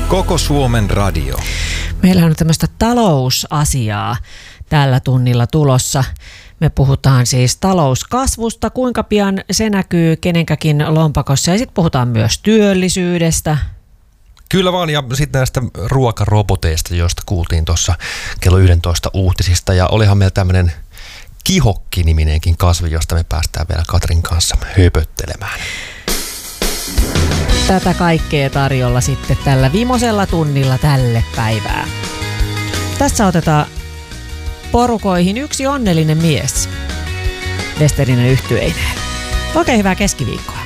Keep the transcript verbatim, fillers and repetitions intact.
Koko Suomen radio. Meillä on tämmöistä talousasiaa tällä tunnilla tulossa. Me puhutaan siis talouskasvusta, kuinka pian se näkyy kenenkäkin lompakossa, ja sitten puhutaan myös työllisyydestä. Kyllä vaan, ja sitten näistä ruokaroboteista, joista kuultiin tuossa kello yksitoista uutisista, ja olihan meillä tämmöinen Kihokki-niminenkin kasvi, josta me päästään vielä Katrin kanssa höpöttelemään. Tätä kaikkea tarjolla sitten tällä viimeisellä tunnilla tälle päivää. Tässä otetaan porukoihin yksi onnellinen mies Westerinen yhtyeineen. Oikein hyvää keskiviikkoa.